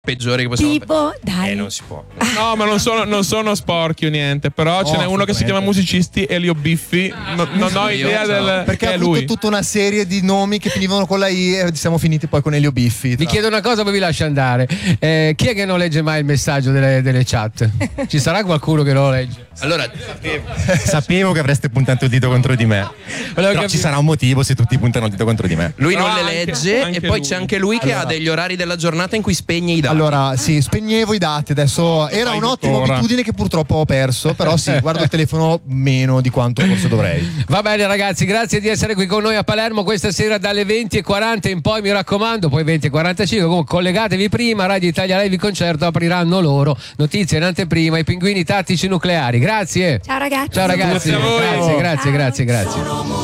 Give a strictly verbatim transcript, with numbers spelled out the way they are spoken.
peggiori che possiamo Tipo, dai. Eh, non si può. No, ma non sono, non sono sporchi o niente. Però No, ce n'è uno che si chiama Musicisti, Elio Biffi. No- non ho Io idea so. del. Perché che ha è avuto lui. tutta una serie di nomi che finivano con la I e siamo finiti poi con Elio Biffi. Vi tra- chiedo una cosa, poi vi lascio andare. Eh, chi è che non legge mai il messaggio delle, delle chat? Ci sarà qualcuno che non lo legge? Allora, Sapevo che avreste puntato il dito contro di me. Però capire. ci sarà un motivo se tutti puntano il dito contro di me. lui Però non le anche- legge anche e poi lui. c'è anche lui che Allora. ha degli orari della giornata in cui spegne i dati. Allora, sì, spegnevo i dati adesso. Era fai un'ottima tuttora. abitudine che purtroppo ho perso. Però sì, guardo il telefono meno di quanto forse dovrei. Va bene ragazzi, grazie di essere qui con noi a Palermo questa sera dalle venti e quaranta in poi, mi raccomando, poi venti e quarantacinque, comunque collegatevi prima, Radio Italia Live Concerto apriranno loro, notizie in anteprima, i pinguini tattici nucleari. Grazie. Ciao ragazzi. Ciao ragazzi, Grazie a voi. grazie, grazie, grazie, grazie.